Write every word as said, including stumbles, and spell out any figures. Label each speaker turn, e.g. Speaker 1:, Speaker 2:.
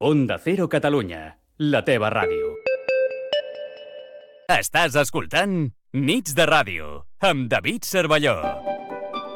Speaker 1: Onda Cero Catalunya, la teva ràdio. Estàs escoltant Nits de Ràdio, amb David Cervelló.